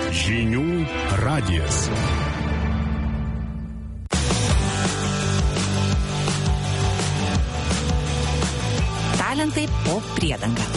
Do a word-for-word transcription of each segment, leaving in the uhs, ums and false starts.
Žinių radijas. Talentai po priedanga.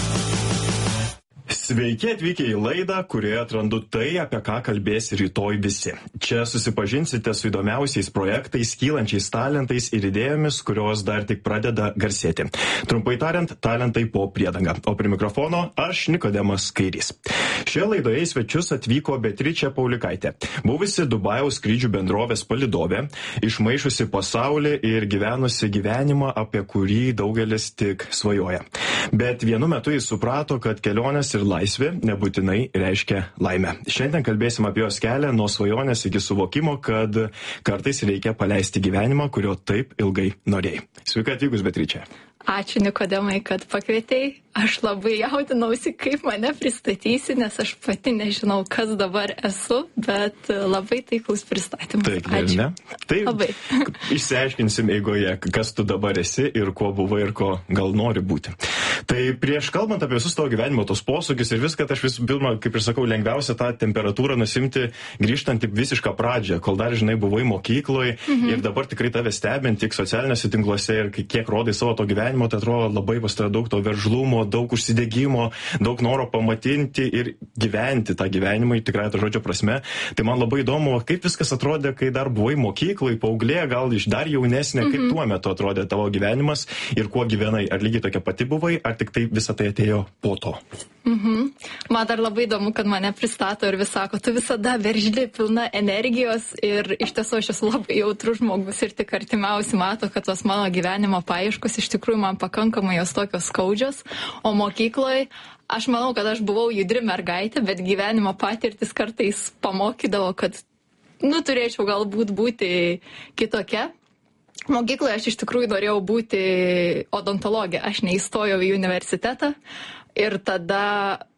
Sveiki atvykę į laidą, kurioje atrandu tai, apie ką kalbės rytoj visi. Čia susipažinsite su įdomiausiais projektais, kylančiais talentais ir idėjomis, kurios dar tik pradeda garsėti. Trumpai tariant, talentai po priedanga. O prie mikrofono aš Nikodemas Kairys. Šioje laidoje į svečius atvyko Beatričė Paulikaitė, buvusi Dubajaus skrydžių bendrovės palydovė, išmaišusi pasaulį ir gyvenusi gyvenimą, apie kurį daugelis tik svajoja. Bet vienu metu jis suprato, kad kelionės ir laisvė nebūtinai reiškia laimę. Šiandien kalbėsim apie jos kelią nuo svajonės iki suvokimo, kad kartais reikia paleisti gyvenimą, kurio taip ilgai norėjai. Sveika atvykus, Beatričė. Ačiū, Nikodemai, kad pakvietei. Aš labai jaudinausi, kaip mane pristatysi, nes aš pati nežinau, kas dabar esu, bet labai taiklus pristatymas. Taip, ne? Taip, labai. Išsiaiškinsim eigoje, kas tu dabar esi ir kuo buvai ir ko gal nori būti. Tai prieš kalbant apie visus tavo gyvenimo tos posūkius ir viską, tai aš visų pirma, kaip ir sakau, lengviausia tą temperatūrą nusimti grįžtant į visišką pradžią, kol dar, žinai, buvai mokykloje mhm. ir dabar tikrai tave stebint tik socialiniuose tinkluose ir kiek rodai savo to gyvenimo, tai atrodo labai pas tave daug to veržlumo, daug užsidegimo, daug noro pamatinti ir gyventi tą gyvenimą į tikrąją to žodžio prasme. Tai man labai įdomu, kaip viskas atrodė, kai dar buvai mokykloje, paauglė, gal iš dar jaunesnė, kaip mhm. tuo metu atrodė tavo gyvenimas ir kuo gyvenai. Ar lygiai tokia pati buvai, ar tik tai visą tai atėjo po to? Mhm. Man dar labai įdomu, kad mane pristato ir vis sako, tu visada veržli, pilna energijos ir iš tiesų aš esu labai jautrus žmogus ir tik artimiausi mato, kad tos mano gyvenimo paieškos iš tikrųjų man pakankamai jos tokios skaudžios, o mokykloje aš manau, kad aš buvau judri mergaitė, bet gyvenimo patirtis kartais pamokydavo, kad nu, turėčiau galbūt būti kitokia. Mokykloje aš iš tikrųjų norėjau būti odontologė, aš neįstojau į universitetą ir tada